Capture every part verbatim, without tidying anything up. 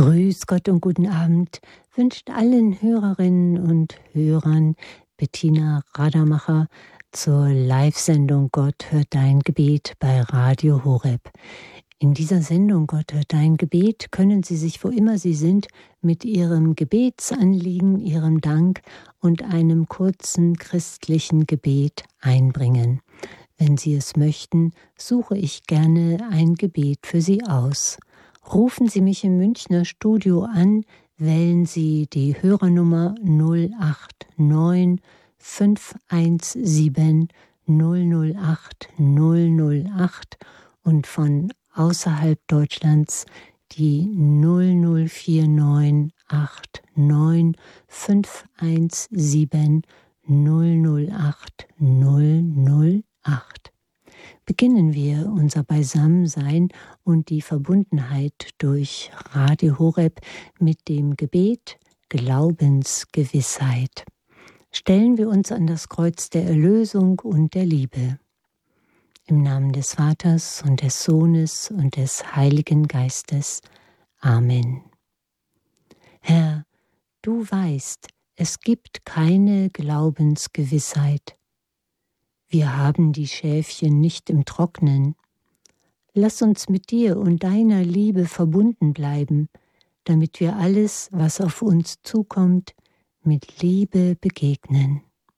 Grüß Gott und guten Abend wünscht allen Hörerinnen und Hörern Bettina Radermacher zur Live-Sendung Gott hört dein Gebet bei Radio Horeb. In dieser Sendung Gott hört dein Gebet können Sie sich, wo immer Sie sind, mit Ihrem Gebetsanliegen, Ihrem Dank und einem kurzen christlichen Gebet einbringen. Wenn Sie es möchten, suche ich gerne ein Gebet für Sie aus. Rufen Sie mich im Münchner Studio an, wählen Sie die Hörernummer null acht neun fünf eins sieben null null acht null null acht und von außerhalb Deutschlands die null null vier neun acht neun fünf eins sieben null null acht null null acht. Beginnen wir unser Beisammensein und die Verbundenheit durch Radio Horeb mit dem Gebet Glaubensgewissheit. Stellen wir uns an das Kreuz der Erlösung und der Liebe. Im Namen des Vaters und des Sohnes und des Heiligen Geistes. Amen. Herr, du weißt, es gibt keine Glaubensgewissheit. Wir haben die Schäfchen nicht im Trocknen. Lass uns mit dir und deiner Liebe verbunden bleiben, damit wir alles, was auf uns zukommt, mit Liebe begegnen.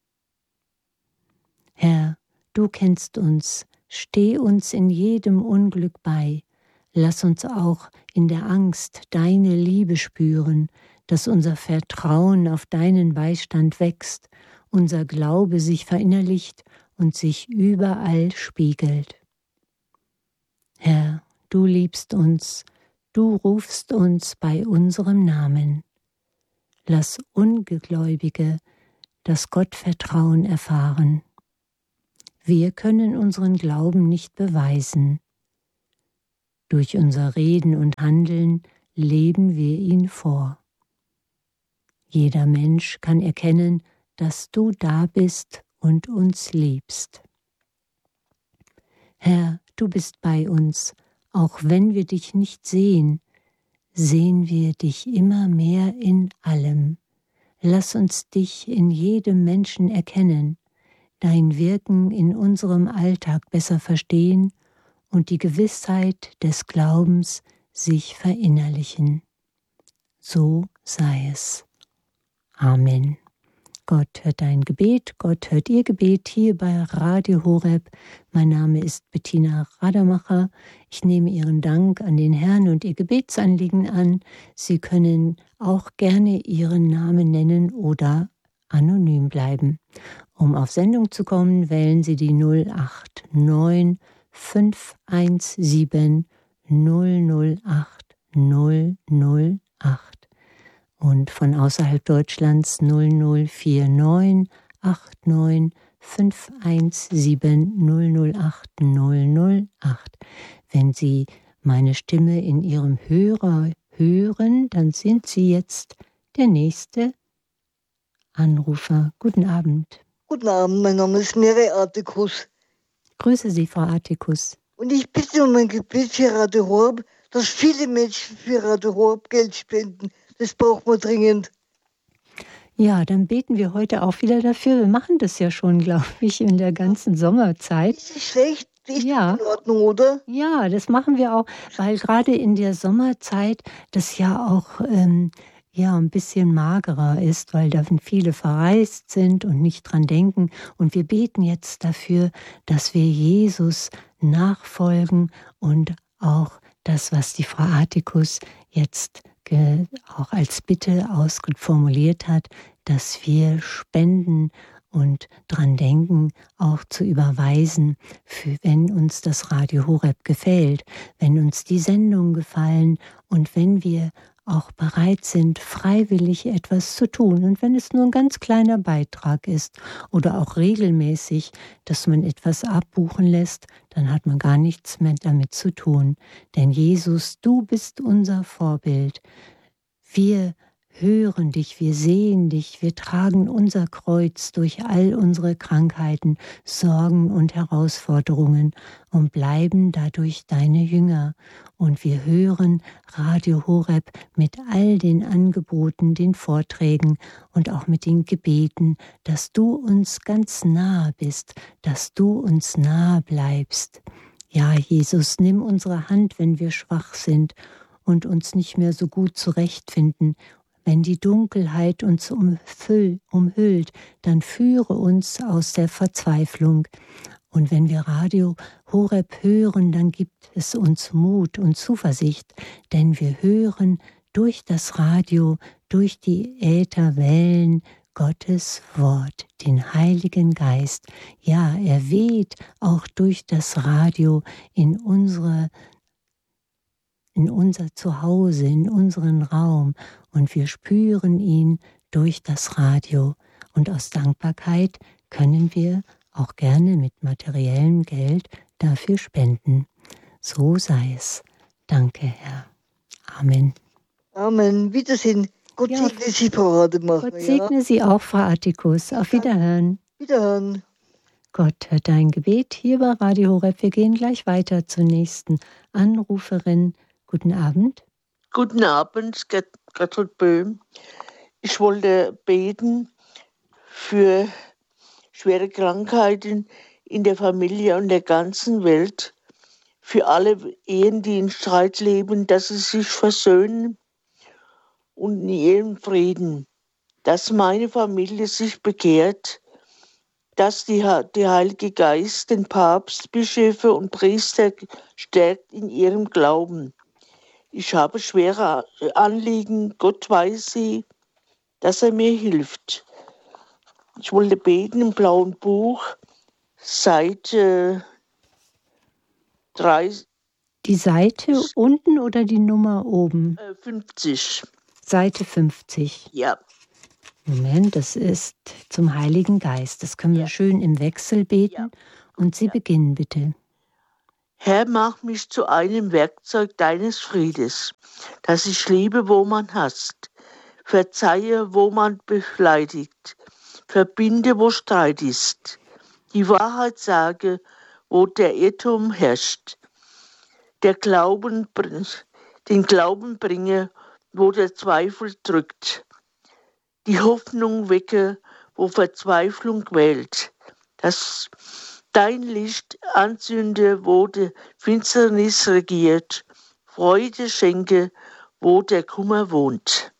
Herr, du kennst uns, steh uns in jedem Unglück bei. Lass uns auch in der Angst deine Liebe spüren, dass unser Vertrauen auf deinen Beistand wächst, unser Glaube sich verinnerlicht und sich überall spiegelt. Herr, du liebst uns, du rufst uns bei unserem Namen. Lass Ungläubige das Gottvertrauen erfahren. Wir können unseren Glauben nicht beweisen. Durch unser Reden und Handeln leben wir ihn vor. Jeder Mensch kann erkennen, dass du da bist und uns liebst. Herr, du bist bei uns, auch wenn wir dich nicht sehen, sehen wir dich immer mehr in allem. Lass uns dich in jedem Menschen erkennen, dein Wirken in unserem Alltag besser verstehen und die Gewissheit des Glaubens sich verinnerlichen. So sei es. Amen. Gott hört dein Gebet, Gott hört Ihr Gebet hier bei Radio Horeb. Mein Name ist Bettina Radermacher. Ich nehme Ihren Dank an den Herrn und Ihr Gebetsanliegen an. Sie können auch gerne Ihren Namen nennen oder anonym bleiben. Um auf Sendung zu kommen, wählen Sie die null acht neun fünf eins sieben null null acht null null acht. Und von außerhalb Deutschlands null null vier neun acht neun fünf eins sieben null null acht null null acht. Wenn Sie meine Stimme in Ihrem Hörer hören, dann sind Sie jetzt der nächste Anrufer. Guten Abend. Guten Abend, mein Name ist Mire Artikus. Grüße Sie, Frau Artikus. Und ich bitte um ein Gebet für Radio Horeb, dass viele Menschen für Radio Horeb Geld spenden. Das braucht man dringend. Ja, dann beten wir heute auch wieder dafür. Wir machen das ja schon, glaube ich, in der ganzen Sommerzeit. Ist das schlecht? Ist ja. in Ordnung, oder? Ja, das machen wir auch, weil gerade in der Sommerzeit das ja auch ähm, ja, ein bisschen magerer ist, weil da viele verreist sind und nicht dran denken. Und wir beten jetzt dafür, dass wir Jesus nachfolgen und auch das, was die Frau Artikus jetzt auch als Bitte ausformuliert hat, dass wir spenden und dran denken, auch zu überweisen, für, wenn uns das Radio Horeb gefällt, wenn uns die Sendungen gefallen und wenn wir auch bereit sind, freiwillig etwas zu tun. Und wenn es nur ein ganz kleiner Beitrag ist oder auch regelmäßig, dass man etwas abbuchen lässt, dann hat man gar nichts mehr damit zu tun. Denn Jesus, du bist unser Vorbild. Wir hören dich, wir sehen dich, wir tragen unser Kreuz durch all unsere Krankheiten, Sorgen und Herausforderungen und bleiben dadurch deine Jünger. Und wir hören Radio Horeb mit all den Angeboten, den Vorträgen und auch mit den Gebeten, dass du uns ganz nahe bist, dass du uns nahe bleibst. Ja, Jesus, nimm unsere Hand, wenn wir schwach sind und uns nicht mehr so gut zurechtfinden. Wenn die Dunkelheit uns umfüll, umhüllt, dann führe uns aus der Verzweiflung. Und wenn wir Radio Horeb hören, dann gibt es uns Mut und Zuversicht, denn wir hören durch das Radio, durch die Ätherwellen Gottes Wort, den Heiligen Geist. Ja, er weht auch durch das Radio in unsere in unser Zuhause, in unseren Raum und wir spüren ihn durch das Radio. Und aus Dankbarkeit können wir auch gerne mit materiellem Geld dafür spenden. So sei es. Danke, Herr. Amen. Amen. Wiedersehen. Gott Ja, segne Sie, Frau Rademacher. Gott segne ja. Sie auch, Frau Attikus. Auf Wiederhören. Wiederhören. Gott hört dein Gebet hier bei Radio Horeb. Wir gehen gleich weiter zur nächsten Anruferin. Guten Abend. Guten Abend, Gertrud Böhm. Ich wollte beten für schwere Krankheiten in der Familie und der ganzen Welt, für alle Ehen, die in Streit leben, dass sie sich versöhnen und in ihrem Frieden, dass meine Familie sich bekehrt, dass die, der Heilige Geist den Papst, Bischöfe und Priester stärkt in ihrem Glauben. Ich habe schwere Anliegen, Gott weiß sie, dass er mir hilft. Ich wollte beten im blauen Buch, Seite drei. Die Seite unten oder die Nummer oben? Äh, fünfzig. Seite fünfzig. Ja. Moment, das ist zum Heiligen Geist. Das können wir Ja. schön im Wechsel beten. Ja. Und Sie Ja. beginnen bitte. Herr, mach mich zu einem Werkzeug deines Friedes, dass ich liebe, wo man hasst, verzeihe, wo man beleidigt, verbinde, wo Streit ist, die Wahrheit sage, wo der Irrtum herrscht, der Glauben, den Glauben bringe, wo der Zweifel drückt, die Hoffnung wecke, wo Verzweiflung quält, dass dein Licht anzünde, wo die Finsternis regiert, Freude schenke, wo der Kummer wohnt.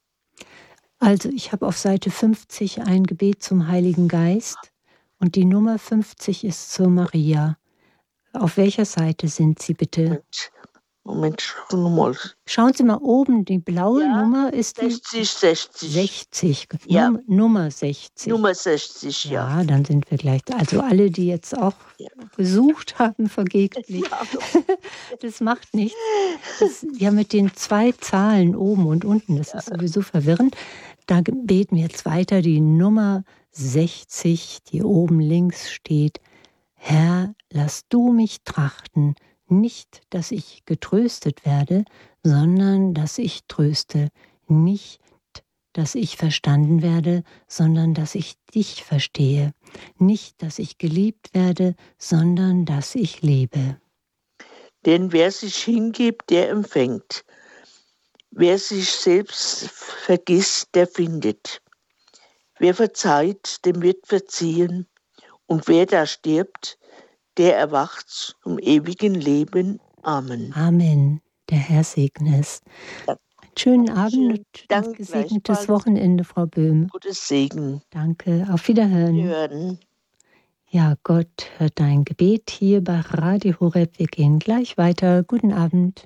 Also ich habe auf Seite fünfzig ein Gebet zum Heiligen Geist und die Nummer fünfzig ist zur Maria. Auf welcher Seite sind Sie bitte? Moment, Moment, schon mal. Schauen Sie mal oben, die blaue Ja, Nummer ist die sechzig, sechzig. sechzig. Ja. Num- Nummer sechzig. Nummer sechzig, ja. Ja, dann sind wir gleich. Also alle, die jetzt auch Ja. besucht haben, vergeblich. Ja. Das macht nichts. Das, ja, mit den zwei Zahlen oben und unten, das ist sowieso verwirrend. Da beten wir jetzt weiter die Nummer sechzig, die oben links steht. Herr, lass du mich trachten, nicht, dass ich getröstet werde, sondern dass ich tröste, nicht, dass ich verstanden werde, sondern dass ich dich verstehe, nicht, dass ich geliebt werde, sondern dass ich lebe. Denn wer sich hingibt, der empfängt. Wer sich selbst vergisst, der findet. Wer verzeiht, dem wird verziehen. Und wer da stirbt, der erwacht zum ewigen Leben. Amen. Amen. Der Herr segne es. Ja. Einen schönen Abend Schön. und Danke ein gesegnetes gleichfalls. Wochenende, Frau Böhm. Gottes Segen. Danke. Auf Wiederhören. Wir hören. Ja, Gott hört dein Gebet hier bei Radio Horeb. Wir gehen gleich weiter. Guten Abend.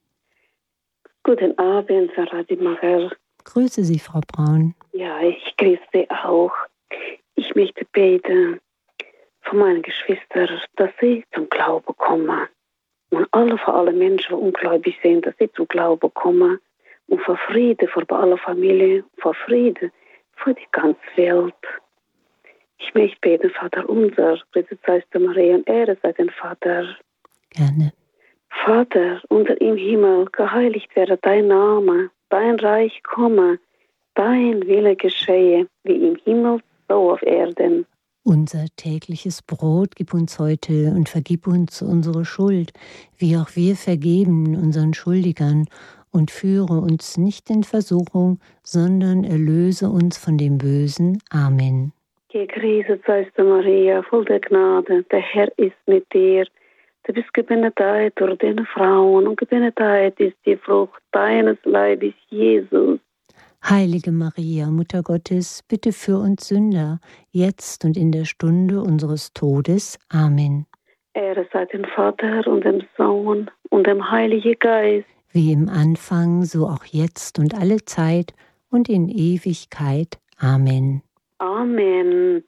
Guten Abend, Frau Rademacher. Grüße Sie, Frau Braun. Ja, ich grüße Sie auch. Ich möchte beten für meine Geschwister, dass sie zum Glauben kommen. Und alle, für alle Menschen, die ungläubig sind, dass sie zum Glauben kommen. Und für Frieden für alle Familien, für Frieden für die ganze Welt. Ich möchte beten, Vater unser, Friede sei der Maria und Ehre sei den Vater. Gerne. Vater, unser im Himmel, geheiligt werde dein Name, dein Reich komme, dein Wille geschehe, wie im Himmel, so auf Erden. Unser tägliches Brot gib uns heute und vergib uns unsere Schuld, wie auch wir vergeben unseren Schuldigern. Und führe uns nicht in Versuchung, sondern erlöse uns von dem Bösen. Amen. Gegrüßet seist du, Maria, voll der Gnade, der Herr ist mit dir. Du bist gebenedeit durch deine Frauen und gebenedeit ist die Frucht deines Leibes, Jesus. Heilige Maria, Mutter Gottes, bitte für uns Sünder, jetzt und in der Stunde unseres Todes. Amen. Ehre sei dem Vater und dem Sohn und dem Heiligen Geist. Wie im Anfang, so auch jetzt und alle Zeit und in Ewigkeit. Amen. Amen.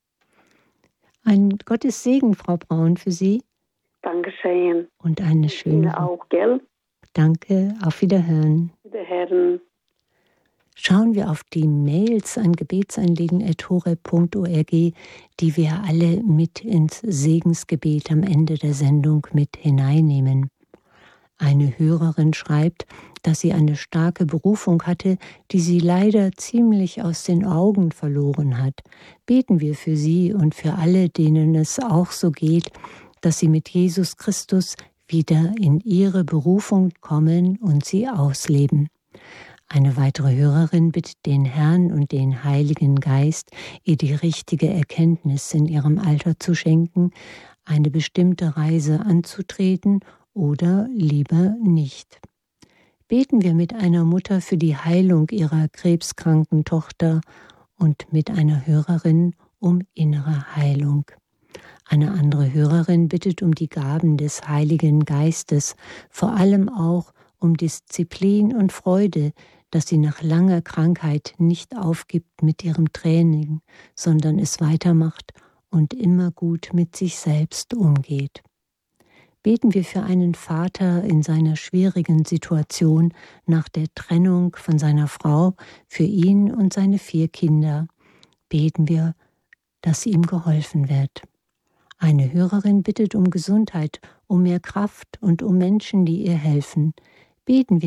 Ein Gottes Segen, Frau Braun, für Sie. Dankeschön. Und eine schöne Ihnen auch, gell? Danke, auf Wiederhören. Wiederhören. Schauen wir auf die Mails an gebetsanliegen at horeb punkt org, die wir alle mit ins Segensgebet am Ende der Sendung mit hineinnehmen. Eine Hörerin schreibt, dass sie eine starke Berufung hatte, die sie leider ziemlich aus den Augen verloren hat. Beten wir für sie und für alle, denen es auch so geht, dass sie mit Jesus Christus wieder in ihre Berufung kommen und sie ausleben. Eine weitere Hörerin bittet den Herrn und den Heiligen Geist, ihr die richtige Erkenntnis in ihrem Alter zu schenken, eine bestimmte Reise anzutreten oder lieber nicht. Beten wir mit einer Mutter für die Heilung ihrer krebskranken Tochter und mit einer Hörerin um innere Heilung. Eine andere Hörerin bittet um die Gaben des Heiligen Geistes, vor allem auch um Disziplin und Freude, dass sie nach langer Krankheit nicht aufgibt mit ihrem Training, sondern es weitermacht und immer gut mit sich selbst umgeht. Beten wir für einen Vater in seiner schwierigen Situation nach der Trennung von seiner Frau, für ihn und seine vier Kinder. Beten wir, dass ihm geholfen wird. Eine Hörerin bittet um Gesundheit, um mehr Kraft und um Menschen, die ihr helfen. Beten wir